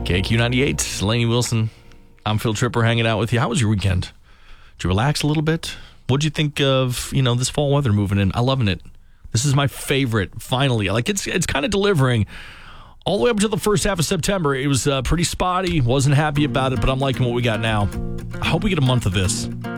KQ98, Lainey Wilson. I'm Phil Tripper hanging out with you. How was your weekend? Did you relax a little bit? What'd you think of, this fall weather moving in? I'm loving it. This is my favorite, finally. It's kind of delivering. All the way up to the first half of September, it was pretty spotty. Wasn't happy about it, but I'm liking what we got now. I hope we get a month of this.